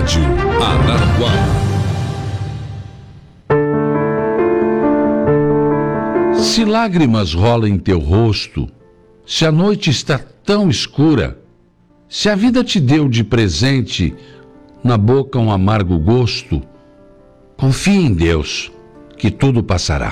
Rádio Araranguá. Se lágrimas rolam em teu rosto, se a noite está tão escura, se a vida te deu de presente na boca um amargo gosto, confie em Deus, que tudo passará.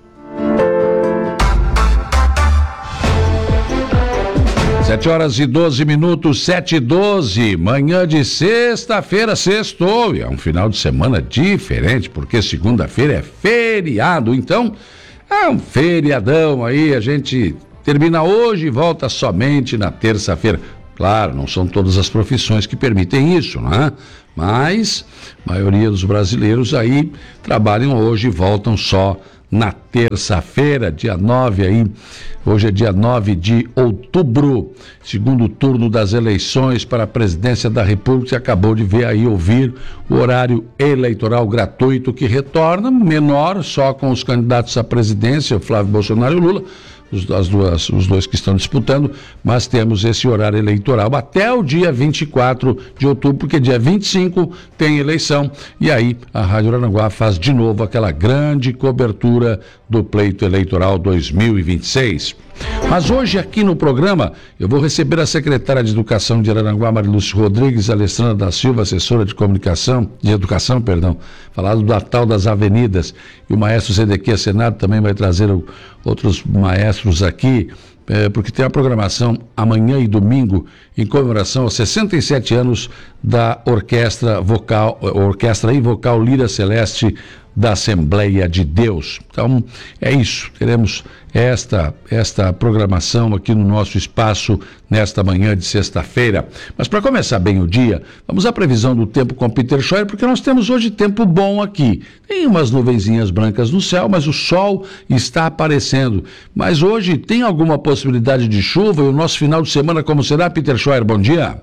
Sete horas e 12 minutos, 7h12, manhã de sexta-feira, sextou. É um final de semana diferente, porque segunda-feira é feriado, então é um feriadão aí, a gente termina hoje e volta somente na terça-feira. Claro, não são todas as profissões que permitem isso, né? Mas a maioria dos brasileiros aí trabalham hoje e voltam só na terça-feira, dia 9 aí. Hoje é dia 9 de outubro, segundo turno das eleições para a presidência da República. Você acabou de ver aí, ouvir o horário eleitoral gratuito que retorna, menor, só com os candidatos à presidência, Flávio Bolsonaro e Lula. Os dois que estão disputando, mas temos esse horário eleitoral até o dia 24 de outubro, porque dia 25 tem eleição, e aí a Rádio Araranguá faz de novo aquela grande cobertura do pleito eleitoral 2026. Mas hoje aqui no programa eu vou receber a secretária de Educação de Araranguá, Marilúcia Rodrigues, Alessandra da Silva, assessora de Educação, falar do Natal das Avenidas, e o maestro Zedequias Senado também vai trazer outros maestros aqui, porque tem a programação amanhã e domingo em comemoração aos 67 anos da Orquestra e Vocal Lira Celeste da Assembleia de Deus. Então, é isso. Teremos esta programação aqui no nosso espaço nesta manhã de sexta-feira. Mas para começar bem o dia, vamos à previsão do tempo com Peter Scheuer, porque nós temos hoje tempo bom aqui. Tem umas nuvenzinhas brancas no céu, mas o sol está aparecendo. Mas hoje tem alguma possibilidade de chuva, e o nosso final de semana como será, Peter Scheuer? Bom dia.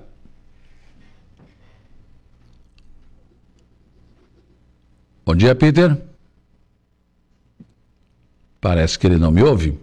Bom dia, Peter. Parece que ele não me ouve.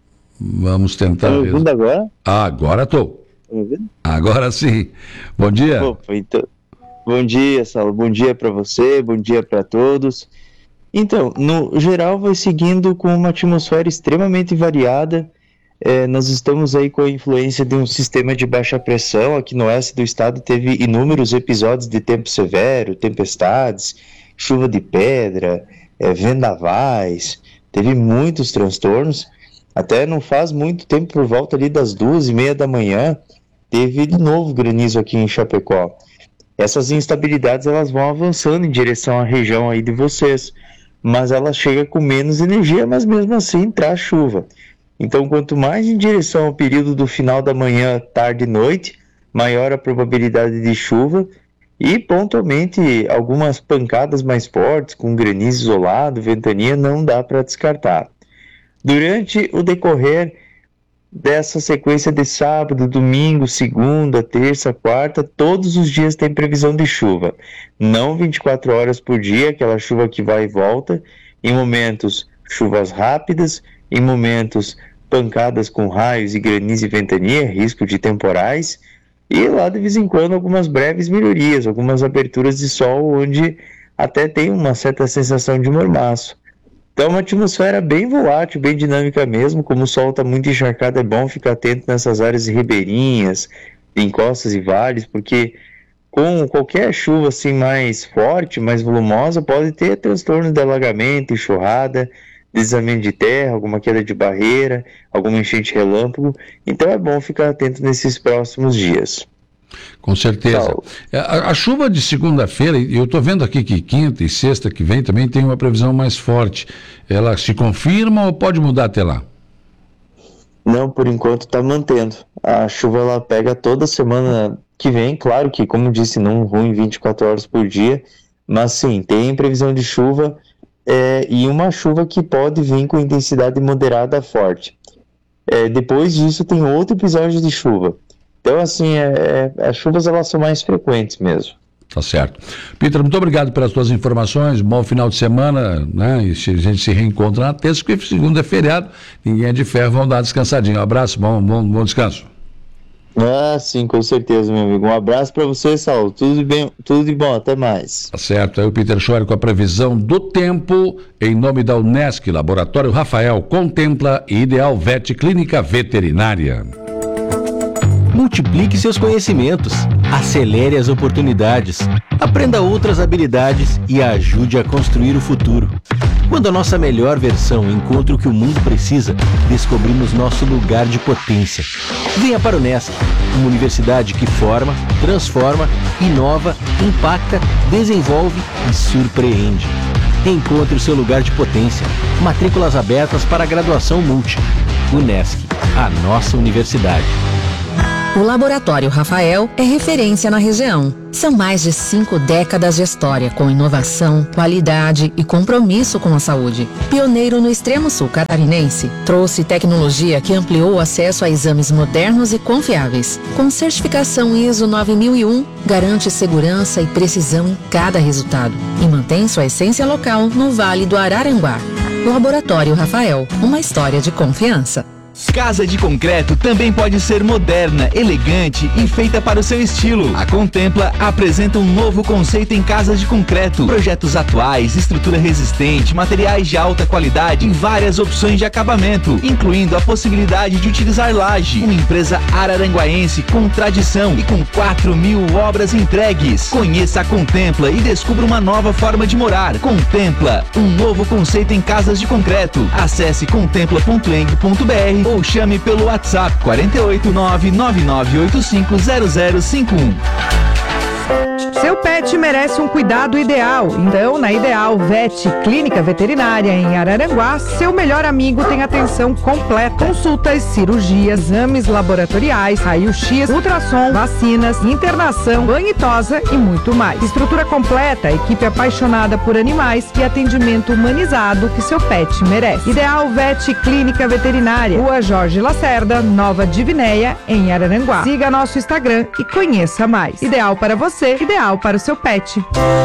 Vamos tentar. Tá me ouvindo agora? Agora estou. Tá me ouvindo? Agora sim. Bom dia. Opa, então, bom dia, Saulo. Bom dia para você, bom dia para todos. Então, no geral, vai seguindo com uma atmosfera extremamente variada. Nós estamos aí com a influência de um sistema de baixa pressão. Aqui no oeste do estado teve inúmeros episódios de tempo severo, tempestades, chuva de pedra, vendavais, teve muitos transtornos. Até não faz muito tempo, por volta ali das 2h30 da manhã, teve de novo granizo aqui em Chapecó. Essas instabilidades elas vão avançando em direção à região aí de vocês, mas ela chega com menos energia, mas mesmo assim traz chuva. Então, quanto mais em direção ao período do final da manhã, tarde e noite, maior a probabilidade de chuva. E, pontualmente, algumas pancadas mais fortes, com granizo isolado, ventania, não dá para descartar. Durante o decorrer dessa sequência de sábado, domingo, segunda, terça, quarta, todos os dias tem previsão de chuva. Não 24 horas por dia, aquela chuva que vai e volta. Em momentos, chuvas rápidas. Em momentos, pancadas com raios e granizo e ventania, risco de temporais. E lá, de vez em quando, algumas breves melhorias, algumas aberturas de sol, onde até tem uma certa sensação de mormaço. Então, uma atmosfera bem volátil, bem dinâmica mesmo. Como o sol está muito encharcado, é bom ficar atento nessas áreas ribeirinhas, de encostas e vales, porque com qualquer chuva assim mais forte, mais volumosa, pode ter transtorno de alagamento, enxurrada, deslizamento de terra, alguma queda de barreira, alguma enchente relâmpago. Então é bom ficar atento nesses próximos dias. Com certeza. A chuva de segunda-feira, e eu estou vendo aqui que quinta e sexta que vem também tem uma previsão mais forte. Ela se confirma ou pode mudar até lá? Não, por enquanto está mantendo. A chuva ela pega toda semana que vem, claro que, como disse, não ruim 24 horas por dia, mas sim, tem previsão de chuva. E uma chuva que pode vir com intensidade moderada a forte. Depois disso tem outro episódio de chuva. Então, assim, as chuvas elas são mais frequentes mesmo. Tá certo. Peter, muito obrigado pelas tuas informações, bom final de semana, né? E a gente se reencontra na terça, porque segunda é feriado, ninguém é de ferro, vamos dar uma descansadinha. Um abraço, bom descanso. Ah, sim, com certeza, meu amigo. Um abraço para você, Saulo. Tudo de bem, tudo de bom. Até mais. Tá certo. Aí o Peter Schor com a previsão do tempo, em nome da Unesc, Laboratório Rafael, Contempla e Ideal Vet Clínica Veterinária. Multiplique seus conhecimentos, acelere as oportunidades, aprenda outras habilidades e ajude a construir o futuro. Quando a nossa melhor versão encontra o que o mundo precisa, descobrimos nosso lugar de potência. Venha para o Unesc, uma universidade que forma, transforma, inova, impacta, desenvolve e surpreende. Encontre o seu lugar de potência. Matrículas abertas para a graduação multi. Unesc, a nossa universidade. O Laboratório Rafael é referência na região. São mais de 5 décadas de história com inovação, qualidade e compromisso com a saúde. Pioneiro no extremo sul catarinense, trouxe tecnologia que ampliou o acesso a exames modernos e confiáveis. Com certificação ISO 9001, garante segurança e precisão em cada resultado e mantém sua essência local no Vale do Araranguá. Laboratório Rafael, uma história de confiança. Casa de concreto também pode ser moderna, elegante e feita para o seu estilo. A Contempla apresenta um novo conceito em casas de concreto. Projetos atuais, estrutura resistente, materiais de alta qualidade e várias opções de acabamento, incluindo a possibilidade de utilizar laje. Uma empresa araranguaense com tradição e com 4.000 obras entregues. Conheça a Contempla e descubra uma nova forma de morar. Contempla, um novo conceito em casas de concreto. Acesse contempla.eng.br ou chame pelo WhatsApp 48999850051. Seu pet merece um cuidado ideal. Então, na Ideal Vet Clínica Veterinária em Araranguá, seu melhor amigo tem atenção completa. Consultas, cirurgias, exames laboratoriais, raio-x, ultrassom, vacinas, internação, banho e tosa e muito mais. Estrutura completa, equipe apaixonada por animais e atendimento humanizado que seu pet merece. Ideal Vet Clínica Veterinária, Rua Jorge Lacerda, Nova Divinéia, em Araranguá. Siga nosso Instagram e conheça mais. Ideal para você, ideal para o seu pet.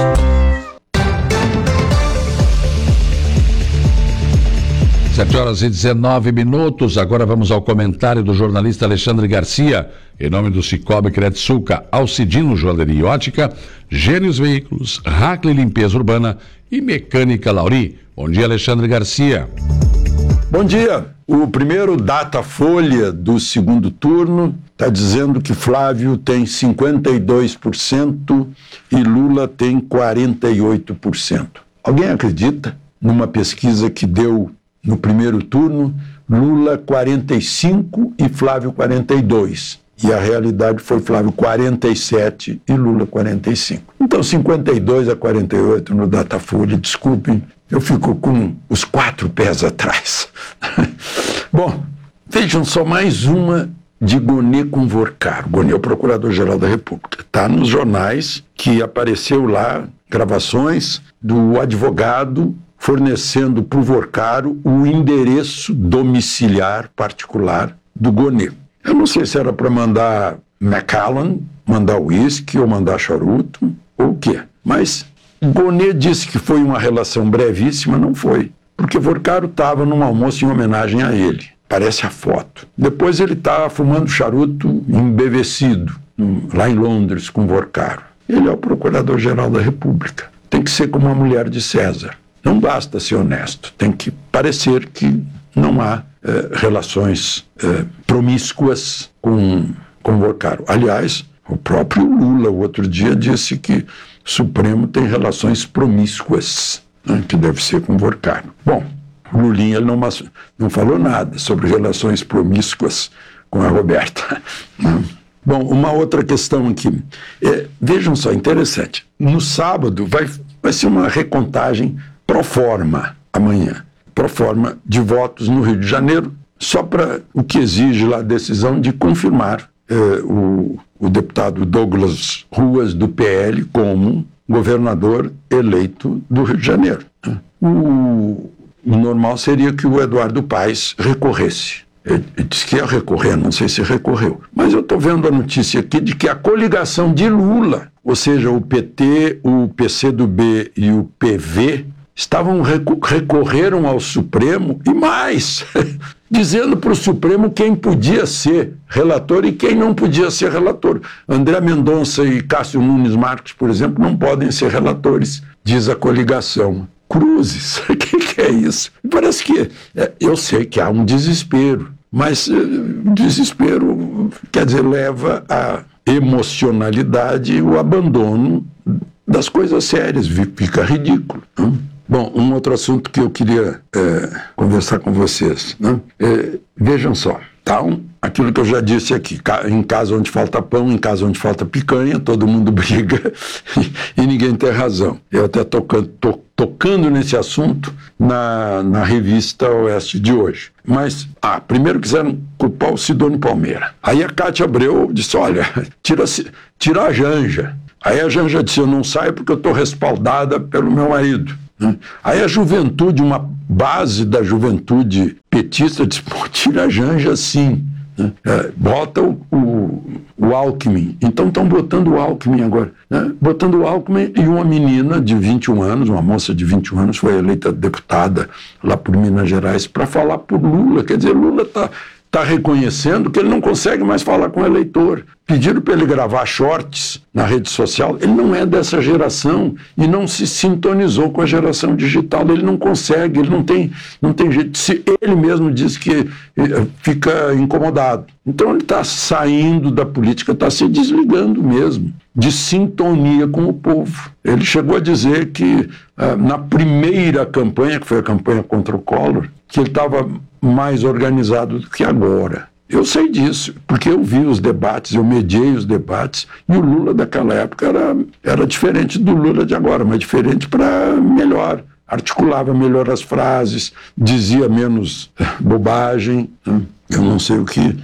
7h19. Agora vamos ao comentário do jornalista Alexandre Garcia, em nome do Cicobi Credsuca, Alcidino Joalheria e Ótica, Gênios Veículos, Hackley Limpeza Urbana e Mecânica Lauri. Bom dia, Alexandre Garcia. Bom dia. O primeiro Datafolha do segundo turno está dizendo que Flávio tem 52% e Lula tem 48%. Alguém acredita numa pesquisa que deu no primeiro turno Lula 45% e Flávio 42%? E a realidade foi Flávio 47% e Lula 45%. Então 52-48 no Datafolha, desculpem, eu fico com os 4 pés atrás. Bom, vejam só mais uma de Gonê com Vorcaro. Gonê é o Procurador-Geral da República. Está nos jornais que apareceu lá gravações do advogado fornecendo para o Vorcaro o endereço domiciliar particular do Gonê. Eu não sei se era para mandar Macallan, mandar uísque ou mandar charuto ou o quê, mas Gonê disse que foi uma relação brevíssima, não foi, porque Vorcaro estava num almoço em homenagem a ele, parece a foto. Depois ele estava fumando charuto embevecido, lá em Londres com Vorcaro. Ele é o Procurador-Geral da República, tem que ser como a mulher de César, não basta ser honesto, tem que parecer que não há relações promíscuas com Vorcaro. Aliás, o próprio Lula, o outro dia, disse que o Supremo tem relações promíscuas, né, que deve ser com Vorcaro. Bom, o Lulinha ele não falou nada sobre relações promíscuas com a Roberta. Bom, uma outra questão aqui. Vejam só, interessante. No sábado vai ser uma recontagem pro forma amanhã. Pro forma de votos no Rio de Janeiro, só para o que exige lá a decisão de confirmar o deputado Douglas Ruas, do PL, como governador eleito do Rio de Janeiro. O normal seria que o Eduardo Paes recorresse. Ele disse que ia recorrer, não sei se recorreu. Mas eu estou vendo a notícia aqui de que a coligação de Lula, ou seja, o PT, o PCdoB e o PV, recorreram ao Supremo e mais, dizendo para o Supremo quem podia ser relator e quem não podia ser relator. André Mendonça e Cássio Nunes Marques, por exemplo, não podem ser relatores, diz a coligação. Cruzes, o que é isso? Parece que, eu sei que há um desespero, mas desespero, quer dizer, leva à emocionalidade e o abandono das coisas sérias, fica ridículo. Né? Bom, um outro assunto que eu queria conversar com vocês. Né? Vejam só, aquilo que eu já disse aqui, em casa onde falta pão, em casa onde falta picanha, todo mundo briga e ninguém tem razão. Eu até tocando nesse assunto na revista Oeste de hoje. Mas, primeiro quiseram culpar o Sidônio Palmeira. Aí a Cátia Abreu disse, olha, tira a Janja. Aí a Janja disse, eu não saio porque eu estou respaldada pelo meu marido. Aí a juventude, uma base da juventude petista, disse, tira a Janja sim. Bota o Alckmin. Então estão botando o Alckmin agora. Botando o Alckmin e uma menina de 21 anos, uma moça de 21 anos, foi eleita deputada lá por Minas Gerais para falar por Lula. Quer dizer, Lula está reconhecendo que ele não consegue mais falar com o eleitor. Pediram para ele gravar shorts na rede social. Ele não é dessa geração e não se sintonizou com a geração digital. Ele não consegue, ele não tem jeito. Ele mesmo diz que fica incomodado. Então ele está saindo da política, está se desligando mesmo de sintonia com o povo. Ele chegou a dizer que na primeira campanha, que foi a campanha contra o Collor, que ele estava mais organizado do que agora. Eu sei disso, porque eu vi os debates, eu mediei os debates, e o Lula daquela época era diferente do Lula de agora, mas diferente para melhor. Articulava melhor as frases, dizia menos bobagem. Eu não sei o que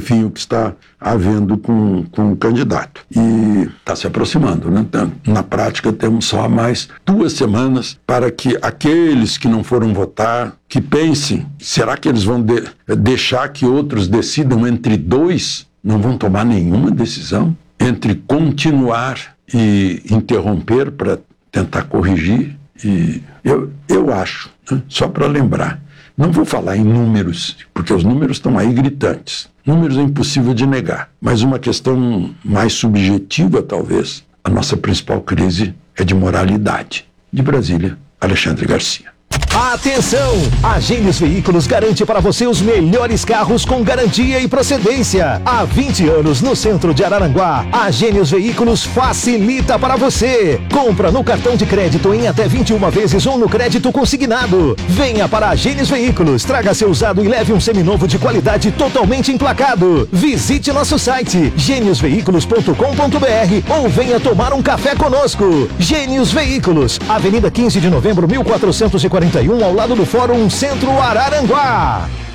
está havendo com o candidato. E está se aproximando, né? Na prática, temos só mais 2 semanas para que aqueles que não foram votar, que pensem, será que eles vão deixar que outros decidam entre 2? Não vão tomar nenhuma decisão? Entre continuar e interromper para tentar corrigir? E eu acho, né? Só para lembrar, não vou falar em números, porque os números estão aí gritantes. Números é impossível de negar, mas uma questão mais subjetiva, talvez, a nossa principal crise é de moralidade. De Brasília, Alexandre Garcia. Atenção! A Gênios Veículos garante para você os melhores carros com garantia e procedência. Há 20 anos no centro de Araranguá, a Gênios Veículos facilita para você. Compra no cartão de crédito em até 21 vezes ou no crédito consignado. Venha para a Gênios Veículos, traga seu usado e leve um seminovo de qualidade totalmente emplacado. Visite nosso site geniosveículos.com.br ou venha tomar um café conosco. Gênios Veículos, Avenida 15 de Novembro, 1441, ao lado do Fórum Centro Araranguá.